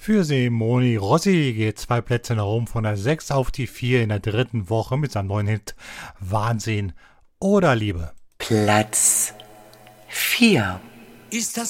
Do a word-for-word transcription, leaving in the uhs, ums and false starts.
Für Simone Rossi geht zwei Plätze nach oben von der sechs auf die vier in der dritten Woche mit seinem neuen Hit Wahnsinn oder Liebe. Platz vier. Ist das